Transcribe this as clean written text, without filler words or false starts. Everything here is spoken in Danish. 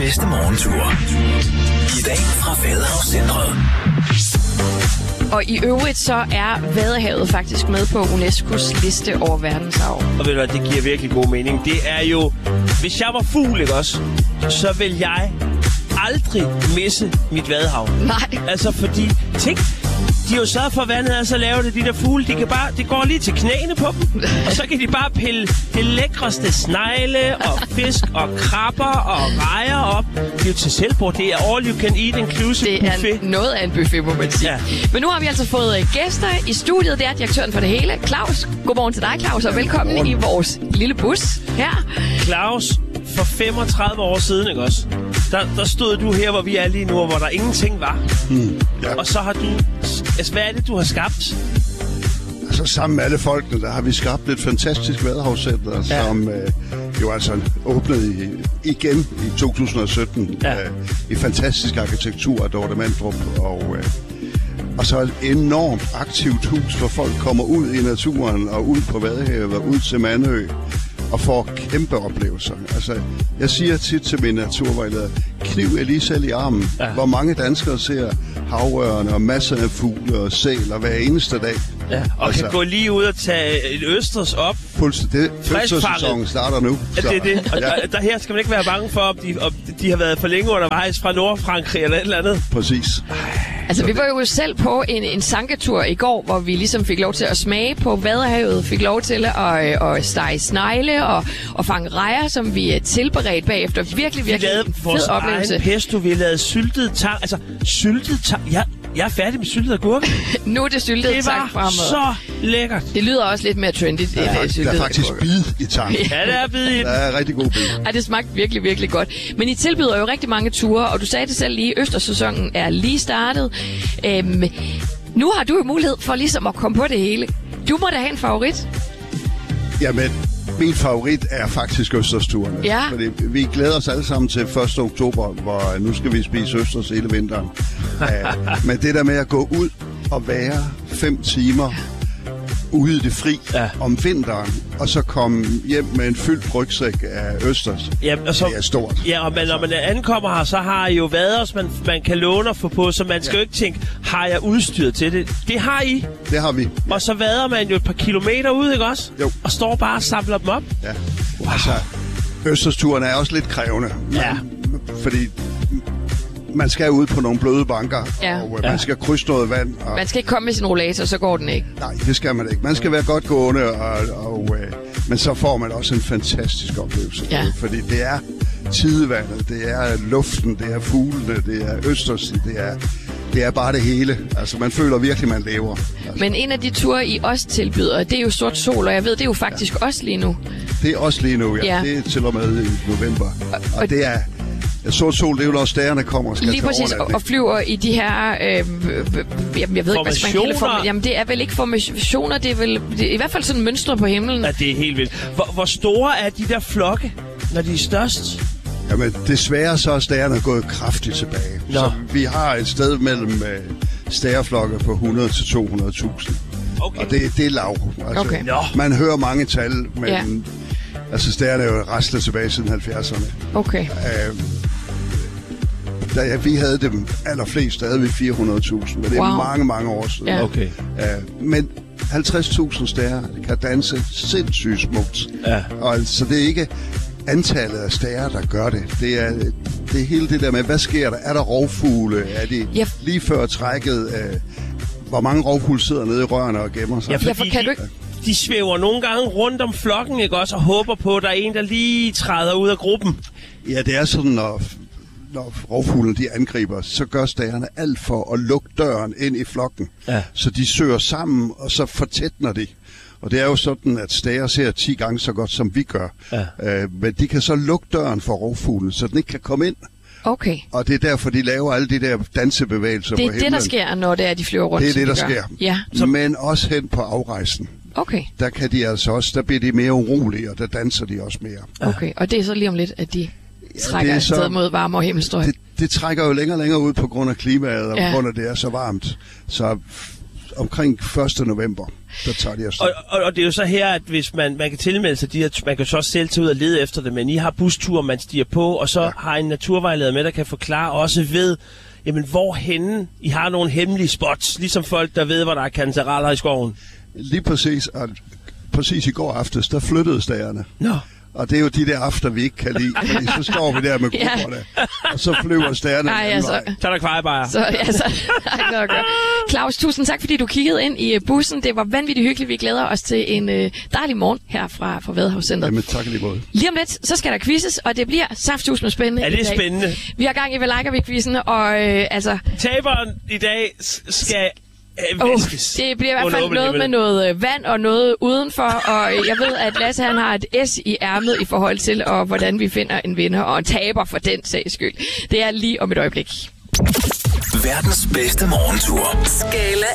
bedste morgentur. I dag fra Vadehavscentret. Og i øvrigt så er Vadehavet faktisk med på UNESCO's liste over verdensarv. Og ved du hvad, det giver virkelig god mening. Det er jo, hvis jeg var fugl, ikke også, så vil jeg aldrig misse mit vadehav. Nej. Altså fordi, tænk, de har jo sørget for, at vandet er så lavt, at de der fugle, det går lige til knæene på dem. Og så kan de bare pille det lækreste snegle og fisk og krabber og rejer op. Det er jo til selvbord. Det er all you can eat inclusive buffet. Det er noget af en buffet, må man sige. Ja. Men nu har vi altså fået gæster i studiet. Det er direktøren for det hele, Claus. Godmorgen til dig, Claus, og velkommen i vores lille bus her. Claus, for 35 år siden, ikke også? Der stod du her, hvor vi er lige nu, og hvor der ingenting var. Ja. Og så har du... Altså, hvad er det, du har skabt? Altså, sammen med alle folkene, der har vi skabt et fantastisk vadehavscenter, som jo altså åbnede igen i 2017 i fantastisk arkitektur af Dorte Mandrup. Og så et enormt aktivt hus, hvor folk kommer ud i naturen og ud på Vadehavet og ud til Mandø og får kæmpe oplevelser. Altså, jeg siger tit til mine naturvejledere, kniv er lige selv i armen. Ja. Hvor mange danskere ser havørne og masser af fugle og sæler hver eneste dag. Ja, og altså, kan gå lige ud og tage et østers op. Fuldstændig. Fødselssæsonen starter nu. Så. Det er det. Og der her skal man ikke være bange for, om de har været for længe undervejs fra Nordfrankrig eller et eller andet. Præcis. Altså, vi var jo selv på en sanketur i går, hvor vi ligesom fik lov til at smage på Vadehavet, fik lov til at stege snegle og fange rejer, som vi tilberedte bagefter. Virkelig fed oplevelse. Vi lavede pesto, vi lavede syltet tang. Altså, syltet tang. Jeg er færdig med syltet agurk. Nu er det syltet tang fremad. Det var så lækkert. Det lyder også lidt mere trendy. Der er faktisk bid i tang. Ja, der er bid i den. Der er rigtig god bid. Ja, det smagte virkelig, virkelig godt. Men I tilbyder jo rigtig mange ture, og du sagde det selv lige, Østersæsonen er lige startet. Nu har du jo mulighed for ligesom at komme på det hele. Du må da have en favorit. Jamen, min favorit er faktisk Østersturen. Ja. Fordi vi glæder os alle sammen til 1. oktober, hvor nu skal vi spise østers hele vinteren. Men det der med at gå ud og være 5 timer ude i det fri om vinteren, og så komme hjem med en fyldt rygsæk af østers. Ja, og så, det er stort. Ja, og når man ankommer her, så har I jo vaders, man kan låne og få på, så man skal jo ikke tænke, har jeg udstyret til det? Det har I. Det har vi. Ja. Og så vader man jo et par kilometer ud, ikke også? Jo. Og står bare og samler dem op. Ja. Wow. Altså, Østersturen er også lidt krævende. Fordi man skal ud på nogle bløde banker, og man skal krydse noget vand. Og man skal ikke komme med sin rollator, så går den ikke. Nej, det skal man ikke. Man skal være godt gående, men så får man også en fantastisk oplevelse. Ja. Fordi det er tidevandet, det er luften, det er fuglene, det er østersen, det er bare det hele. Altså, man føler virkelig, man lever. Altså. Men en af de ture, I også tilbyder, det er jo Sort Sol, og jeg ved, det er jo faktisk også lige nu. Det er også lige nu, ja. Det er til og med i november. Og det er... Sort Sol, det er jo, når stærerne kommer og skal lige præcis, og flyver i de her... jeg ved ikke, hvad man kalder jamen, det er vel ikke formationer, det er i hvert fald sådan mønstre på himlen. Ja, det er helt vildt. Hvor store er de der flokke, når de er størst? Jamen, desværre så er stærerne gået kraftigt tilbage. Nå. Så vi har et sted mellem stæreflokke på 100 til 200.000. Okay. Og det er lav. Altså, okay. Man hører mange tal, men altså stærerne er jo raslet tilbage siden 70'erne. Okay. Da vi havde dem allerflest, der havde vi 400.000, men det er mange, mange år siden. Ja. Okay. Men 50.000 stærer kan danse sindssygt smukt. Ja. Og så det er ikke antallet af stærer, der gør det. Det er hele det der med, hvad sker der? Er der rovfugle? Er de lige før trækket? Hvor mange rovfugle sidder nede i rørene og gemmer sig? Ja, fordi de svæver nogle gange rundt om flokken, ikke også, og håber på, at der er en, der lige træder ud af gruppen. Ja, det er sådan, når rovfuglene de angriber, så gør stærerne alt for at lukke døren ind i flokken. Ja. Så de søger sammen, og så fortætner de. Og det er jo sådan, at stærer ser 10 gange så godt, som vi gør. Ja. Men de kan så lukke døren for rovfuglen, så den ikke kan komme ind. Okay. Og det er derfor, de laver alle de der dansebevægelser på himlen. Det er det, der sker, når det er, de flyver rundt. Det er det, der sker. Ja. Men også hen på afrejsen. Okay. Der kan de altså også, der bliver de mere urolige, og der danser de også mere. Okay, og det er så lige om lidt, at de trækker afsted mod varmere himmelstrøg. Det trækker jo længere og længere ud på grund af klimaet, og på grund af, det er så varmt. Så omkring 1. november, der tager de afsted. Og det er jo så her, at hvis man kan tilmelde sig de her, man kan så også selv tage ud og lede efter det, men I har busture, man stiger på, og så har en naturvejleder med, der kan forklare også ved, jamen hvorhenne I har nogle hemmelige spots, ligesom folk, der ved, hvor der er kantareller i skoven. Lige præcis, og præcis i går aftes, der flyttede stagerne. Nå. Og det er jo de der after, vi ikke kan lide, fordi så står vi der med grupperne, og så flyver stagerne den anden vej. Så er der kvejebajer. Så Claus, tusind tak, fordi du kiggede ind i bussen. Det var vanvittigt hyggeligt. Vi glæder os til en dejlig morgen her fra Vadehavscentret. Jamen, tak lige måde. Lige om lidt, så skal der quizzes, og det bliver saftsus med spændende. Ja, det er spændende. Vi har gang i Velajkavik-quizzen, og Taberen i dag skal... det bliver i hvert fald noget med noget vand og noget udenfor, og jeg ved, at Lasse han har et S i ærmet i forhold til, hvordan vi finder en vinder og en taber for den sags skyld. Det er lige om et øjeblik. Verdens bedste morgentur. Skala